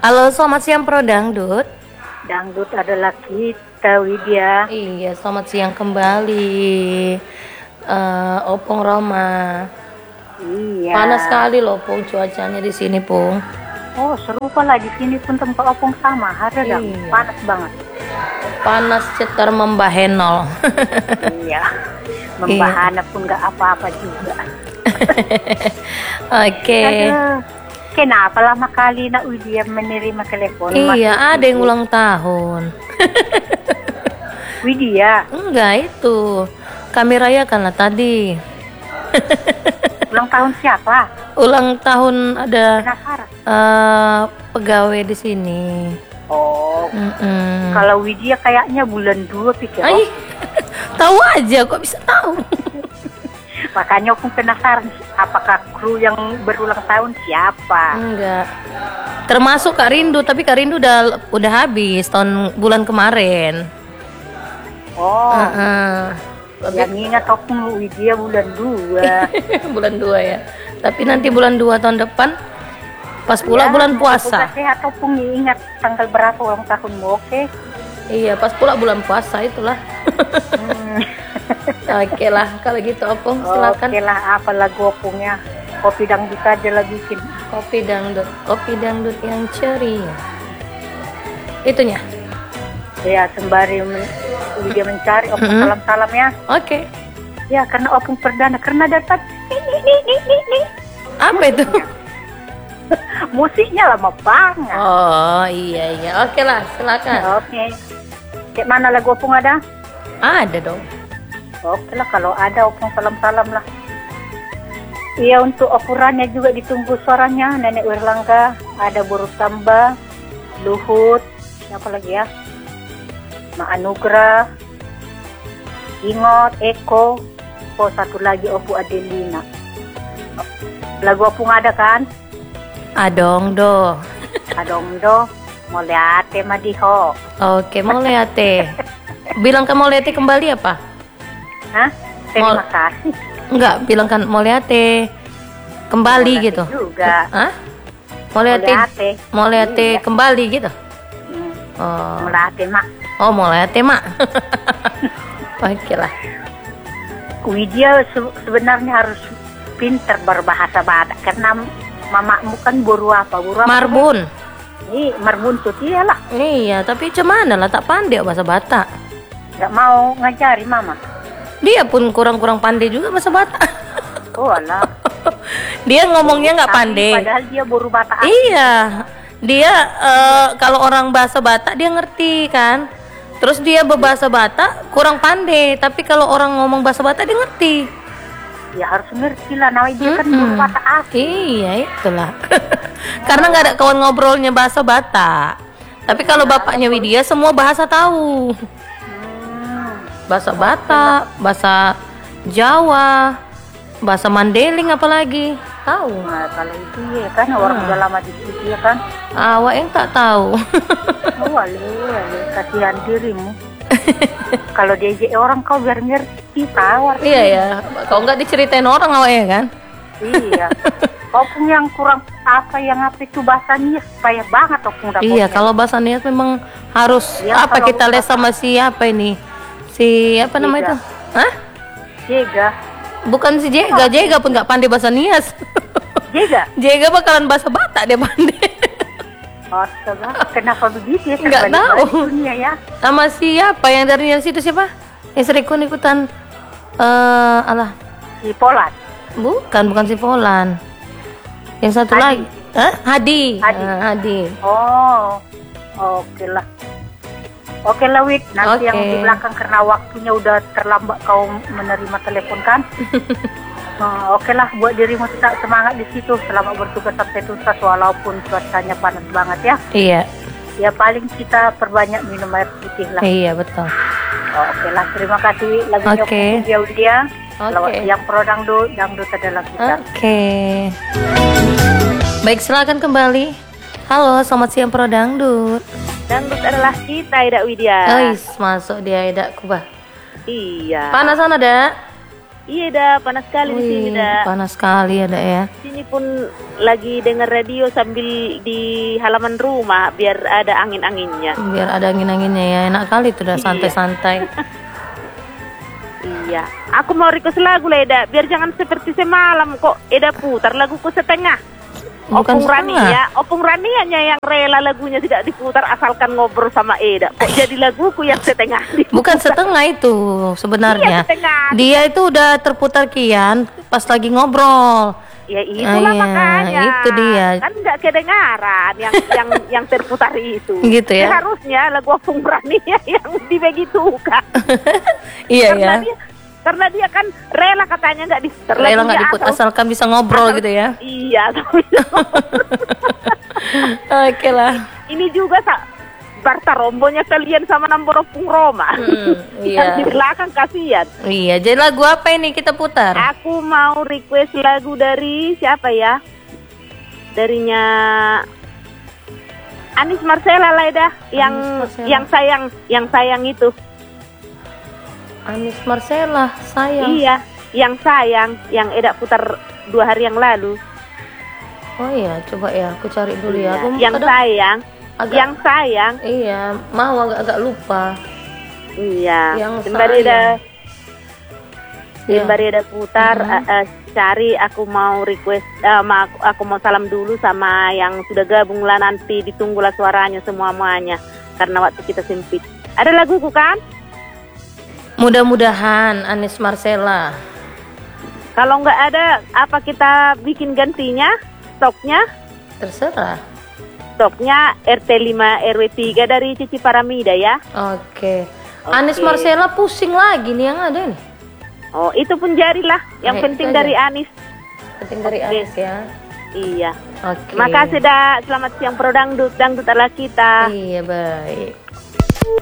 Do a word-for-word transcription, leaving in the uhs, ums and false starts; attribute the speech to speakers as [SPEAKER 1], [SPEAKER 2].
[SPEAKER 1] Halo, selamat siang Pro Dangdut.
[SPEAKER 2] Dangdut adalah kita, Widya.
[SPEAKER 1] Iya, selamat siang kembali. Eh, Opung Roma.
[SPEAKER 2] Iya.
[SPEAKER 1] Panas sekali loh, Pung, cuacanya di sini, Pung.
[SPEAKER 2] Oh, serupa lah di sini pun tempat Opung sama. Ada
[SPEAKER 1] Iya.
[SPEAKER 2] dong, panas banget.
[SPEAKER 1] Panas cetar membahenol.
[SPEAKER 2] Iya. Membahana pun nggak apa-apa juga.
[SPEAKER 1] Oke.
[SPEAKER 2] Aduh, kenapa lama kali nak Widya menerima telepon?
[SPEAKER 1] Iya, ada yang ulang tahun.
[SPEAKER 2] Widya,
[SPEAKER 1] Enggak, itu kami rayakanlah tadi.
[SPEAKER 2] ulang tahun siapa?
[SPEAKER 1] Ulang tahun ada
[SPEAKER 2] Penasaran.
[SPEAKER 1] eh, pegawai di sini.
[SPEAKER 2] Oh,
[SPEAKER 1] Mm-mm.
[SPEAKER 2] kalau Widya kayaknya bulan dua pikir.
[SPEAKER 1] Ay, tahu aja, kok bisa tahu?
[SPEAKER 2] Makanya aku penasaran, apakah kru yang berulang tahun siapa?
[SPEAKER 1] Enggak. Termasuk Kak Rindu, tapi Kak Rindu udah udah habis tahun bulan kemarin.
[SPEAKER 2] Oh,
[SPEAKER 1] Heeh.
[SPEAKER 2] yang ingat aku Widya bulan dua.
[SPEAKER 1] Bulan dua ya. Tapi nanti bulan dua tahun depan pas pula
[SPEAKER 2] Ya,
[SPEAKER 1] bulan puasa.
[SPEAKER 2] Aku sehat ataupun ingat tanggal berapa ulang tahunmu, oke?
[SPEAKER 1] Iya, pas pula bulan puasa itulah.
[SPEAKER 2] Hmm.
[SPEAKER 1] Oke lah, kalau gitu Opung silakan.
[SPEAKER 2] Oke lah, apa lagu opungnya? Kopi dangdut aja lah bikin.
[SPEAKER 1] Kopi dangdut, kopi dangdut yang ceria. Itunya.
[SPEAKER 2] Ya, sembari men- Widya mencari opung
[SPEAKER 1] Mm-hmm.
[SPEAKER 2] salam-salam ya.
[SPEAKER 1] Oke.
[SPEAKER 2] Ya, karena opung perdana, karena dapat ini, ini, ini, ini.
[SPEAKER 1] Apa itu?
[SPEAKER 2] Musiknya lama banget.
[SPEAKER 1] Oh, iya iya. Oke lah, silakan.
[SPEAKER 2] Oke. Kayak mana lagu opung ada?
[SPEAKER 1] Ada dong.
[SPEAKER 2] Oke lah, kalau ada opung salam-salam lah. Iya, untuk ukurannya juga ditunggu suaranya. Nenek Wirlangga, ada Buru Tamba, Luhut, siapa lagi ya? Ma Anugrah, Ingot, Eko, oh satu lagi Opu Adelina. Lagu opung ada kan?
[SPEAKER 1] Adong do.
[SPEAKER 2] Adomdo, Moleate Madiho.
[SPEAKER 1] Oke, mau lihat teh. Bilang ke mau lihat teh kembali apa?
[SPEAKER 2] Hah? Terima
[SPEAKER 1] Mol-
[SPEAKER 2] kasih.
[SPEAKER 1] Enggak, bilang kan mau lihat teh kembali
[SPEAKER 2] Moleate
[SPEAKER 1] gitu.
[SPEAKER 2] juga.
[SPEAKER 1] Hah? Mau lihat teh,
[SPEAKER 2] Moleate.
[SPEAKER 1] mau lihat teh
[SPEAKER 2] Iya.
[SPEAKER 1] kembali gitu.
[SPEAKER 2] Hmm.
[SPEAKER 1] Oh,
[SPEAKER 2] Moleate mak.
[SPEAKER 1] oh mau lihat teh mak. Oke lah.
[SPEAKER 2] Widya se- sebenarnya harus pintar berbahasa Batak karena mamamu kan buru apa? Buru apa?
[SPEAKER 1] Marbun.
[SPEAKER 2] Ih, marbun tuh iyalah.
[SPEAKER 1] Iya, tapi cuman lah tak pandai bahasa Batak.
[SPEAKER 2] Nggak mau ngajari mama.
[SPEAKER 1] Dia pun kurang-kurang pandai juga bahasa Batak.
[SPEAKER 2] Oh alah.
[SPEAKER 1] Dia ngomongnya nggak
[SPEAKER 2] Tapi
[SPEAKER 1] pandai.
[SPEAKER 2] Padahal dia buru Batak.
[SPEAKER 1] Iya, dia eh, kalau orang bahasa Batak dia ngerti kan. Terus dia berbahasa Batak kurang pandai, tapi kalau orang ngomong bahasa Batak dia ngerti.
[SPEAKER 2] Ya harus ngerti lah. Nah, dia kan buru
[SPEAKER 1] Mm-mm.
[SPEAKER 2] Batak asli.
[SPEAKER 1] Iya, itulah. Karena nggak ada kawan ngobrolnya bahasa Batak. Tapi kalau bapaknya Widya semua bahasa tahu.
[SPEAKER 2] Hmm.
[SPEAKER 1] Bahasa Batak, bahasa Jawa, bahasa Mandeling apalagi tahu.
[SPEAKER 2] Nah, kalau itu ya kan orang
[SPEAKER 1] Hmm.
[SPEAKER 2] udah lama di situ ya kan.
[SPEAKER 1] Awak yang tak tahu.
[SPEAKER 2] Oh wale, wale, kasihan dirimu. Kalau diajak orang kau biar ngerti tawar.
[SPEAKER 1] Iya ya, kalau nggak diceritain orang awak ya kan?
[SPEAKER 2] Iya. Opung yang kurang apa yang apa itu bahasanya payah banget opung dapurnya.
[SPEAKER 1] Iya, kalau bahasa niat memang harus
[SPEAKER 2] Iya,
[SPEAKER 1] apa
[SPEAKER 2] kalau
[SPEAKER 1] kita les
[SPEAKER 2] bahasa-
[SPEAKER 1] sama siapa ini? Si apa nama
[SPEAKER 2] Jega.
[SPEAKER 1] itu? Hah?
[SPEAKER 2] Jega.
[SPEAKER 1] Bukan si Jega, Jega pun nggak pandai bahasa Nias.
[SPEAKER 2] Jega.
[SPEAKER 1] Jega bakalan bahasa Batak dia pandai.
[SPEAKER 2] Astaga, kenapa begitu ya?
[SPEAKER 1] Nggak
[SPEAKER 2] Terbalik-balik
[SPEAKER 1] tahu.
[SPEAKER 2] dunia ya.
[SPEAKER 1] Sama siapa yang dari Nias itu siapa? Yang sering ikutan eh alah,
[SPEAKER 2] Di Polat.
[SPEAKER 1] bukan bukan si Volan. Yang satu
[SPEAKER 2] Hadi.
[SPEAKER 1] lagi, Hah? Hadi.
[SPEAKER 2] Hadi.
[SPEAKER 1] Ah, Hadi.
[SPEAKER 2] Oh, oke lah. Oke lah Wid, nanti
[SPEAKER 1] Oke.
[SPEAKER 2] yang di belakang karena waktunya udah terlambat kau menerima telepon kan? Hmm, oke lah, buat dirimu tetap semangat di situ. Selamat bertugas sampai tuntas walaupun cuacanya panas banget ya.
[SPEAKER 1] Iya,
[SPEAKER 2] Ya paling kita perbanyak minum air putih lah.
[SPEAKER 1] iya betul.
[SPEAKER 2] Oh, oke lah, terima kasih lagunya
[SPEAKER 1] Oke.
[SPEAKER 2] Widya Widya. Selamat
[SPEAKER 1] Oke.
[SPEAKER 2] siang Pro Dangdut, Dangdut adalah kita.
[SPEAKER 1] Oke. Baik, silakan kembali. Halo, selamat siang Pro Dangdut.
[SPEAKER 2] Dangdut adalah kita, Ida Widya.
[SPEAKER 1] Guys, masuk dia Ida Kubah.
[SPEAKER 2] Iya.
[SPEAKER 1] Panasan ada?
[SPEAKER 3] Iya dah, panas sekali di sini
[SPEAKER 1] Wih,
[SPEAKER 3] dah.
[SPEAKER 1] panas sekali ada ya.
[SPEAKER 3] Sini pun lagi dengar radio sambil di halaman rumah biar ada angin-anginnya.
[SPEAKER 1] Biar ada angin-anginnya ya. Enak kali tuh udah
[SPEAKER 3] Iya.
[SPEAKER 1] santai-santai.
[SPEAKER 3] Iya, aku mau request lagu lah Eda, biar jangan seperti semalam kok Eda putar laguku setengah.
[SPEAKER 1] Bukan
[SPEAKER 3] Opung
[SPEAKER 1] setengah.
[SPEAKER 3] Rania, Opung Ranianya yang rela lagunya tidak diputar asalkan ngobrol sama Eda. Kok jadi laguku yang setengah diputar?
[SPEAKER 1] Bukan setengah itu sebenarnya.
[SPEAKER 3] Iya, setengah.
[SPEAKER 1] Dia itu udah terputar kian pas lagi ngobrol.
[SPEAKER 3] Ya itulah
[SPEAKER 1] Ah, iya,
[SPEAKER 3] makanya.
[SPEAKER 1] itu dia.
[SPEAKER 3] Kan nggak kedengaran yang yang yang terputar itu.
[SPEAKER 1] Gitu ya.
[SPEAKER 3] Harusnya lagu Opung Rania yang dibegitukan.
[SPEAKER 1] Iya
[SPEAKER 3] karena
[SPEAKER 1] ya.
[SPEAKER 3] dia karena dia kan rela katanya nggak diputar.
[SPEAKER 1] Rela
[SPEAKER 3] lagunya
[SPEAKER 1] nggak diputar
[SPEAKER 3] asal-
[SPEAKER 1] asalkan bisa ngobrol gitu ya.
[SPEAKER 3] Iya. tapi-
[SPEAKER 1] Oke lah.
[SPEAKER 3] Ini juga sa Barta rombonya kalian sama nombor Opung Roma.
[SPEAKER 1] Hmm,
[SPEAKER 3] Yang di
[SPEAKER 1] iya.
[SPEAKER 3] belakang kasihan.
[SPEAKER 1] Iya, jadi lagu apa ini kita putar?
[SPEAKER 3] Aku mau request lagu dari siapa ya? Darinya Anis Marcella lah dah, yang
[SPEAKER 1] Anis Marcella.
[SPEAKER 3] yang sayang, yang sayang itu.
[SPEAKER 1] Anis Marcella, sayang.
[SPEAKER 3] Iya, yang sayang, yang Eda putar dua hari yang lalu.
[SPEAKER 1] Oh iya, coba ya, aku cari dulu ya.
[SPEAKER 3] Iya,
[SPEAKER 1] Aku
[SPEAKER 3] yang
[SPEAKER 1] kadang
[SPEAKER 3] sayang,
[SPEAKER 1] agak-
[SPEAKER 3] yang sayang.
[SPEAKER 1] Iya, mau agak-agak lupa.
[SPEAKER 3] Iya.
[SPEAKER 1] Yang
[SPEAKER 3] Sembari
[SPEAKER 1] sayang.
[SPEAKER 3] Eda,
[SPEAKER 1] Iya.
[SPEAKER 3] sembari Eda putar,
[SPEAKER 1] Mhm.
[SPEAKER 3] eh, eh, cari. Aku mau request, eh, ma- aku, aku mau salam dulu sama yang sudah gabung lah, nanti ditunggulah suaranya semua-muanya karena waktu kita sempit. Ada laguku kan?
[SPEAKER 1] Mudah-mudahan Anis Marcella.
[SPEAKER 3] Kalau nggak ada, apa kita bikin gantinya? Stoknya?
[SPEAKER 1] Terserah.
[SPEAKER 3] Stoknya R T lima R W tiga dari Cici Paramida ya.
[SPEAKER 1] Oke.
[SPEAKER 3] Oke.
[SPEAKER 1] Anis Marcella pusing lagi nih yang ada nih.
[SPEAKER 3] Oh, itu pun jadilah. Yang
[SPEAKER 1] Nah,
[SPEAKER 3] penting
[SPEAKER 1] itu aja.
[SPEAKER 3] dari Anis.
[SPEAKER 1] Penting dari
[SPEAKER 3] Oke.
[SPEAKER 1] Anis ya.
[SPEAKER 3] Iya.
[SPEAKER 1] Oke.
[SPEAKER 3] Makasih dah. Selamat siang Pro Dangdut. Dangdut adalah kita.
[SPEAKER 1] Iya, baik.